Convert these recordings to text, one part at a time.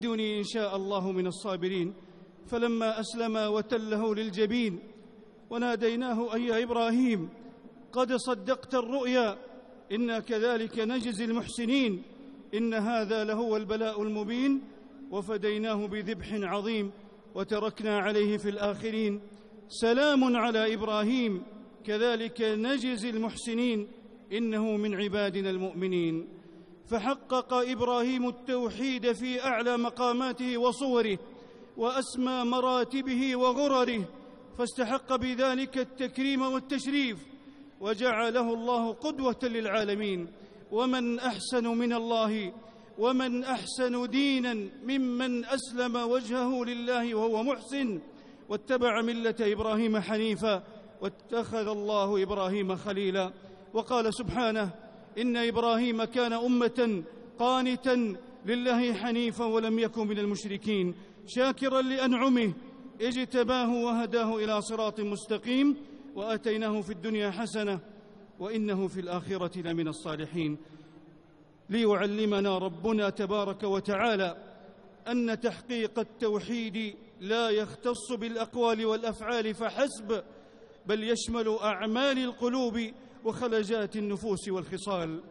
دوني إن شاء الله من الصابرين. فلما أسلم وتله للجبين وناديناه أي يا إبراهيم قد صدقت الرؤيا إنا كذلك نجزي المحسنين إن هذا لهو البلاء المبين وفديناه بذبح عظيم وتركنا عليه في الآخرين. سلام على إبراهيم كذلك نجزي المحسنين إنه من عبادنا المؤمنين. فحقق إبراهيم التوحيد في أعلى مقاماته وصوره وأسمى مراتبه وغرره، فاستحق بذلك التكريم والتشريف، وجعله الله قدوة للعالمين. ومن أحسن من الله ومن أحسن دينا ممن أسلم وجهه لله وهو محسن واتبع ملة إبراهيم حنيفا واتخذ الله إبراهيم خليلا. وقال سبحانه إن إبراهيم كان أمة قانتا لله حنيفا ولم يكن من المشركين شاكرا لأنعمه اجتباه وهداه إلى صراط مستقيم وآتيناه في الدنيا حسنة وإنه في الآخرة لمن الصالحين. ليعلمنا ربنا تبارك وتعالى أن تحقيق التوحيد لا يختص بالأقوال والأفعال فحسب، بل يشمل أعمال القلوب وخلجات النفوس والخصال.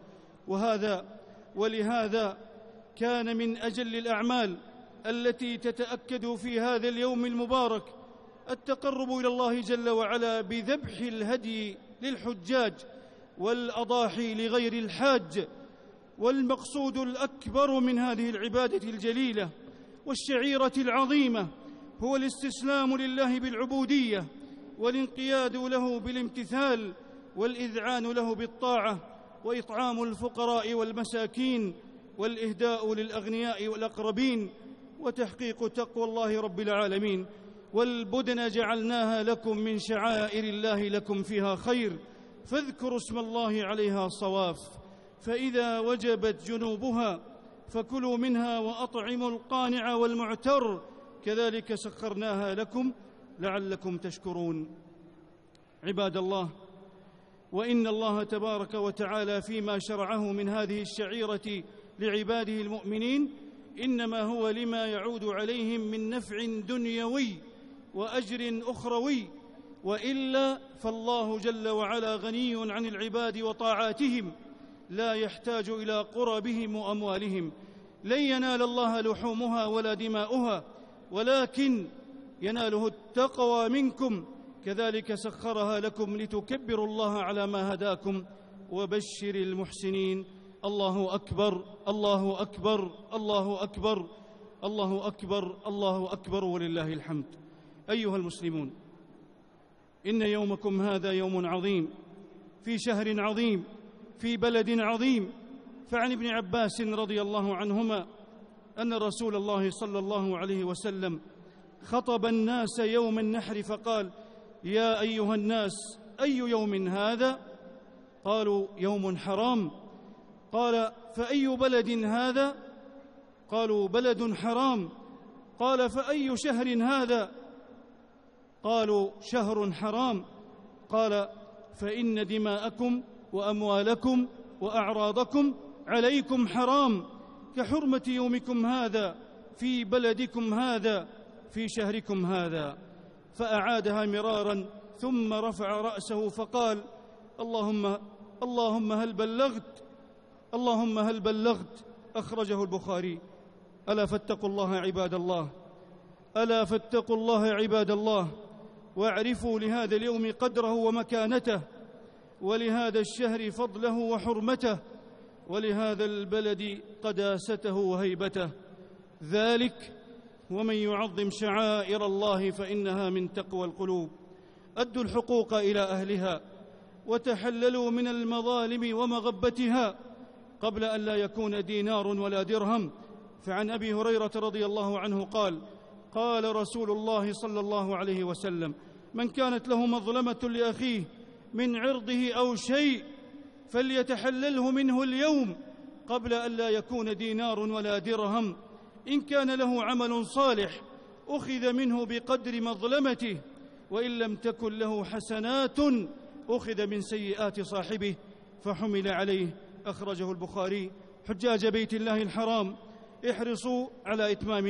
ولهذا كان من أجل الأعمال التي تتأكد في هذا اليوم المبارك التقرب إلى الله جل وعلا بذبح الهدي للحجاج والأضاحي لغير الحاج. والمقصود الأكبر من هذه العبادة الجليلة والشعيرة العظيمة هو الاستسلام لله بالعبودية والانقياد له بالامتثال والإذعان له بالطاعة وإطعام الفقراء والمساكين والإهداء للأغنياء والأقربين وتحقيق تقوى الله رب العالمين. والبدن جعلناها لكم من شعائر الله لكم فيها خير فاذكروا اسم الله عليها صواف، فإذا وجبت جنوبها فكلوا منها وأطعموا القانع والمعتر كذلك سخرناها لكم لعلكم تشكرون. عباد الله، وإن الله تبارك وتعالى فيما شرعه من هذه الشعيرة لعباده المؤمنين إنما هو لما يعود عليهم من نفع دنيوي وأجر أخروي، وإلا فالله جل وعلا غني عن العباد وطاعاتهم لا يحتاج إلى قربهم وأموالهم. لن ينال الله لحومها ولا دماؤها ولكن يناله التقوى منكم كذلك سخرها لكم لتكبروا الله على ما هداكم. وبشر المحسنين. الله أكبر الله أكبر الله أكبر الله أكبر الله أكبر ولله الحمد. أيها المسلمون، إن يومكم هذا يوم عظيم في شهر عظيم في بلد عظيم. فعن ابن عباس رضي الله عنهما أن رسول الله صلى الله عليه وسلم خطب الناس يوم النحر فقال: يا أيها الناس، أي يوم هذا؟ قالوا: يوم حرام. قال: فأي بلد هذا؟ قالوا: بلد حرام. قال: فأي شهر هذا؟ قالوا: شهر حرام. قال: فإن دماءكم وأموالكم وأعراضكم عليكم حرام كحرمة يومكم هذا في بلدكم هذا في شهركم هذا. فأعادها مرارا ثم رفع رأسه فقال: اللهم هل بلغت؟ اللهم هل بلغت؟ أخرجه البخاري. ألا فاتقوا الله عباد الله، ألا فاتقوا الله عباد الله، واعرفوا لهذا اليوم قدره ومكانته، ولهذا الشهر فضله وحرمته، ولهذا البلد قداسته وهيبته. ذلك ومن يعظم شعائر الله فإنها من تقوى القلوب. أدوا الحقوق إلى أهلها وتحللوا من المظالم ومغبتها قبل أن لا يكون دينار ولا درهم. فعن أبي هريرة رضي الله عنه قال: قال رسول الله صلى الله عليه وسلم: من كانت له مظلمة لأخيه من عرضه أو شيء فليتحلله منه اليوم قبل أن لا يكون دينار ولا درهم. إن كان له عمل صالح أخذ منه بقدر مظلمته، وإن لم تكن له حسنات أخذ من سيئات صاحبه فحمل عليه. أخرجه البخاري. حجاج بيت الله الحرام، احرصوا على إتمام